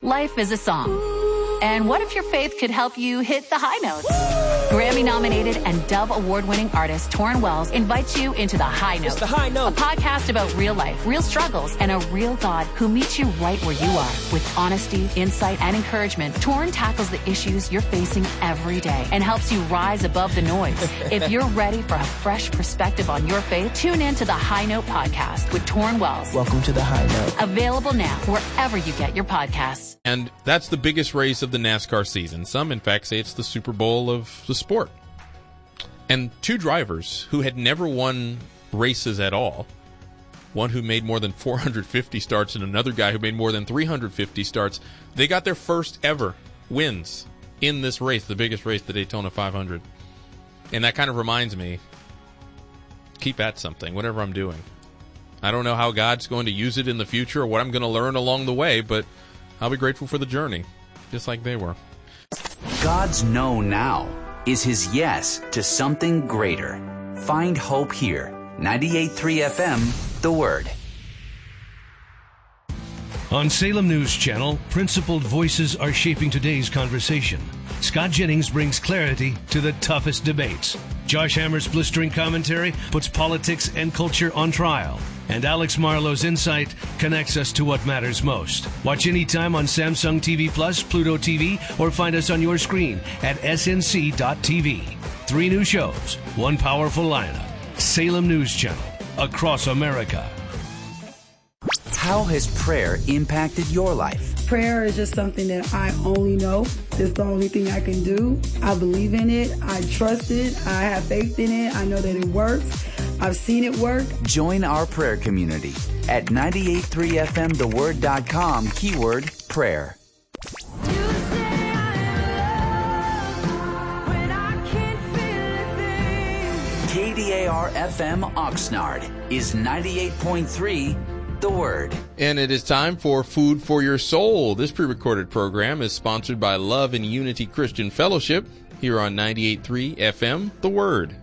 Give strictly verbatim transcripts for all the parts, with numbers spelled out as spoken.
Life is a song. And what if your faith could help you hit the high notes? Grammy-nominated and Dove Award-winning artist Torrin Wells invites you into The High Note. It's The High Note. A podcast about real life, real struggles, and a real God who meets you right where you are. With honesty, insight, and encouragement, Torrin tackles the issues you're facing every day and helps you rise above the noise. If you're ready for a fresh perspective on your faith, tune in to The High Note podcast with Torrin Wells. Welcome to The High Note. Available now wherever you get your podcasts. And that's the biggest race of the NASCAR season. Some, in fact, say it's the Super Bowl of the sport. And two drivers who had never won races at all, one who made more than four hundred fifty starts and another guy who made more than three hundred fifty starts, they got their first ever wins in this race, the biggest race, the Daytona five hundred. And that kind of reminds me, keep at something, whatever I'm doing. I don't know how God's going to use it in the future or what I'm going to learn along the way, but I'll be grateful for the journey, just like they were. God's no now is his yes to something greater. Find hope here. ninety-eight point three F M, The Word. On Salem News Channel, principled voices are shaping today's conversation. Scott Jennings brings clarity to the toughest debates. Josh Hammer's blistering commentary puts politics and culture on trial. And Alex Marlowe's insight connects us to what matters most. Watch anytime on Samsung T V Plus, Pluto T V, or find us on your screen at S N C dot T V. Three new shows, one powerful lineup. Salem News Channel, across America. How has prayer impacted your life? Prayer is just something that I only know. It's the only thing I can do. I believe in it. I trust it. I have faith in it. I know that it works. I've seen it work. Join our prayer community at ninety-eight point three F M the word dot com, keyword prayer. K D A R F M Oxnard is ninety-eight point three The Word. And it is time for Food for Your Soul. This pre-recorded program is sponsored by Love and Unity Christian Fellowship here on ninety-eight point three F M The Word.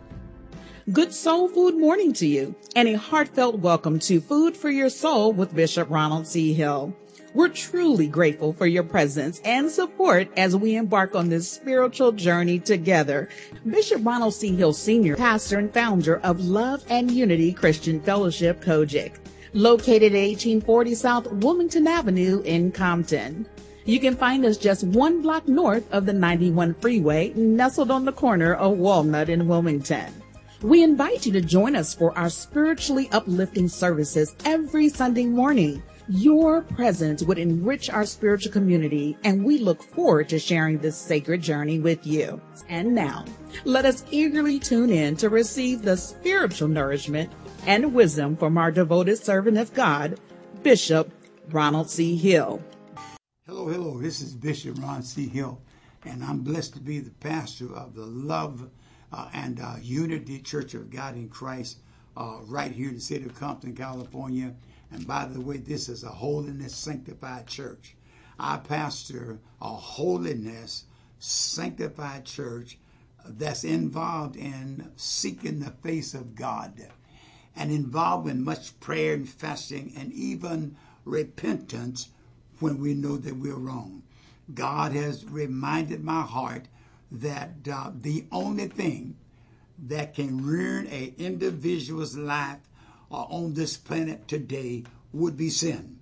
Good soul food morning to you, and a heartfelt welcome to Food for Your Soul with Bishop Ronald C. Hill. We're truly grateful for your presence and support as we embark on this spiritual journey together. Bishop Ronald C. Hill Senior, pastor and founder of Love and Unity Christian Fellowship, Kojic, located at eighteen forty South Wilmington Avenue in Compton. You can find us just one block north of the ninety-one freeway, nestled on the corner of Walnut and Wilmington. We invite you to join us for our spiritually uplifting services every Sunday morning. Your presence would enrich our spiritual community, and we look forward to sharing this sacred journey with you. And now, let us eagerly tune in to receive the spiritual nourishment and wisdom from our devoted servant of God, Bishop Ronald C. Hill. Hello, hello. This is Bishop Ron C. Hill, and I'm blessed to be the pastor of the Love uh, and uh, Unity Church of God in Christ uh, right here in the city of Compton, California. And by the way, this is a holiness sanctified church. I pastor a holiness sanctified church that's involved in seeking the face of God and involved in much prayer and fasting and even repentance when we know that we're wrong. God has reminded my heart that uh, the only thing that can ruin an individual's life uh, on this planet today would be sin.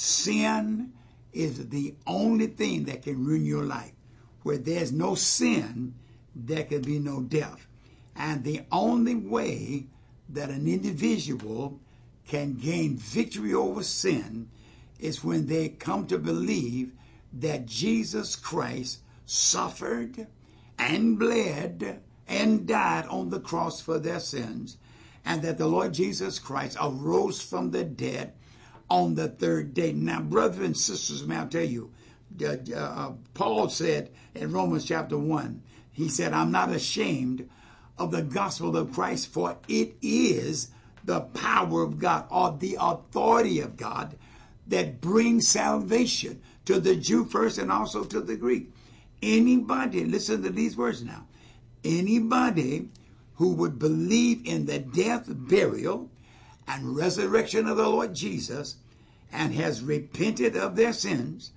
Sin is the only thing that can ruin your life. Where there's no sin, there can be no death. And the only way that an individual can gain victory over sin is when they come to believe that Jesus Christ suffered and bled and died on the cross for their sins, and that the Lord Jesus Christ arose from the dead on the third day. Now, brothers and sisters, may I tell you, uh, uh, Paul said in Romans chapter one, he said, I'm not ashamed of the gospel of Christ, for it is the power of God, or the authority of God, that brings salvation to the Jew first and also to the Greek. Anybody, listen to these words now, anybody who would believe in the death, burial, and resurrection of the Lord Jesus and has repented of their sins